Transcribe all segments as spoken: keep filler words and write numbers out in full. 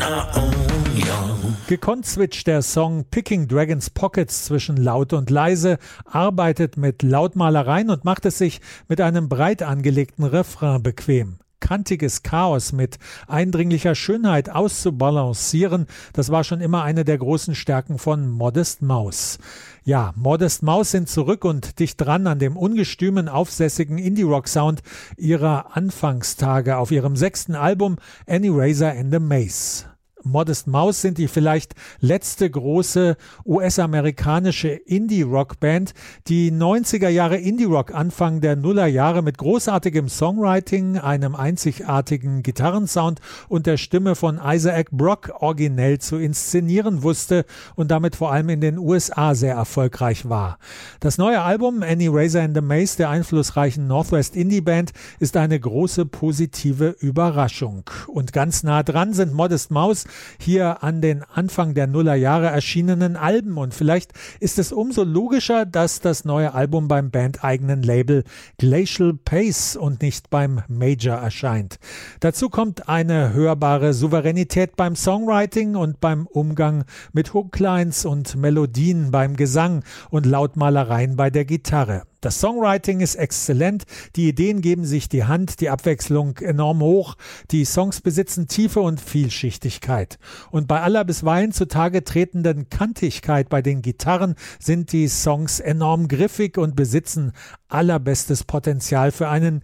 Gekonnt switcht der Song Picking Dragons Pockets zwischen laut und leise, arbeitet mit Lautmalereien und macht es sich mit einem breit angelegten Refrain bequem. Kantiges Chaos mit eindringlicher Schönheit auszubalancieren, das war schon immer eine der großen Stärken von Modest Mouse. Ja, Modest Mouse sind zurück und dicht dran an dem ungestümen, aufsässigen Indie-Rock-Sound ihrer Anfangstage auf ihrem sechsten Album Any Razor and the Maze. Modest Mouse sind die vielleicht letzte große U S-amerikanische Indie-Rock-Band, die neunziger Jahre Indie-Rock Anfang der Nullerjahre mit großartigem Songwriting, einem einzigartigen Gitarrensound und der Stimme von Isaac Brock originell zu inszenieren wusste und damit vor allem in den U S A sehr erfolgreich war. Das neue Album Any Razor and the Maze der einflussreichen Northwest Indie-Band ist eine große positive Überraschung. Und ganz nah dran sind Modest Mouse hier an den Anfang der Nullerjahre erschienenen Alben und vielleicht ist es umso logischer, dass das neue Album beim bandeigenen Label Glacial Pace und nicht beim Major erscheint. Dazu kommt eine hörbare Souveränität beim Songwriting und beim Umgang mit Hooklines und Melodien beim Gesang und Lautmalereien bei der Gitarre. Das Songwriting ist exzellent, die Ideen geben sich die Hand, die Abwechslung enorm hoch, die Songs besitzen Tiefe und Vielschichtigkeit. Und bei aller bisweilen zutage tretenden Kantigkeit bei den Gitarren sind die Songs enorm griffig und besitzen allerbestes Potenzial für einen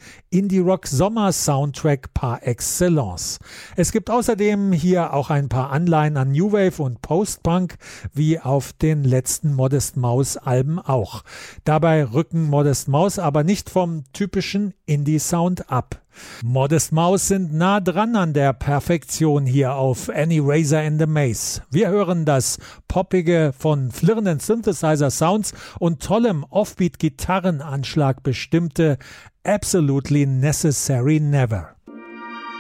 Indie-Rock-Sommer-Soundtrack par excellence. Es gibt außerdem hier auch ein paar Anleihen an New Wave und Post-Punk, wie auf den letzten Modest Mouse-Alben auch. Dabei rücken Modest Mouse aber nicht vom typischen Indie-Sound ab. Modest Mouse sind nah dran an der Perfektion hier auf Any Razor and the Maze. Wir hören das Poppige von flirrenden Synthesizer-Sounds und tollem Offbeat-Gitarrenanschlag bestimmte Absolutely Necessary Never.